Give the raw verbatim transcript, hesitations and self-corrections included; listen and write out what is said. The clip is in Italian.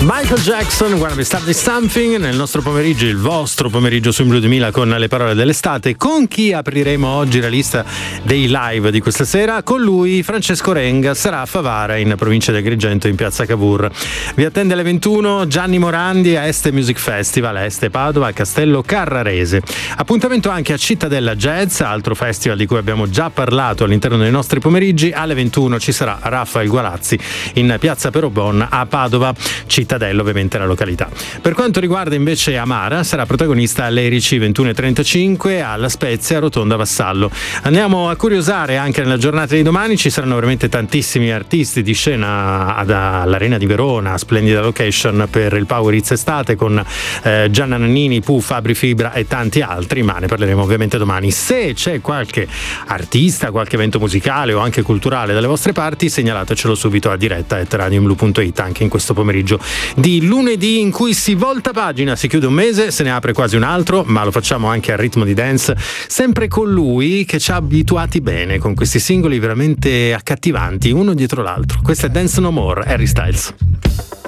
Michael Jackson, Wanna Be Starting Something, nel nostro pomeriggio, il vostro pomeriggio su Blu duemila con le parole dell'estate. Con chi apriremo oggi la lista dei live di questa sera? Con lui, Francesco Renga, sarà a Favara in provincia di Agrigento in piazza Cavour. Vi attende alle ventuno Gianni Morandi a Este Music Festival a Este Padova a Castello Carrarese. Appuntamento anche a Cittadella Jazz, altro festival di cui abbiamo già parlato all'interno dei nostri pomeriggi. Alle ventuno ci sarà Raffaele Gualazzi in piazza Perobon a Padova, Cittadella ovviamente la località. Per quanto riguarda invece Amara, sarà protagonista all'Erici ventuno e trentacinque alla Spezia Rotonda Vassallo. Andiamo a curiosare anche nella giornata di domani, ci saranno veramente tantissimi artisti di scena ad, all'Arena di Verona, splendida location per il Power Hits estate con eh, Gianna Nannini, Pooh, Fabri Fibra e tanti altri, ma ne parleremo ovviamente domani. Se c'è qualche artista, qualche evento musicale o anche culturale dalle vostre parti, segnalatecelo subito a diretta at radioblu punto it anche in questo pomeriggio di lunedì in cui si volta pagina, si chiude un mese, se ne apre quasi un altro, ma lo facciamo anche al ritmo di dance, sempre con lui che ci ha abituati bene con questi singoli veramente accattivanti uno dietro l'altro. Questo è Dance No More, Harry Styles.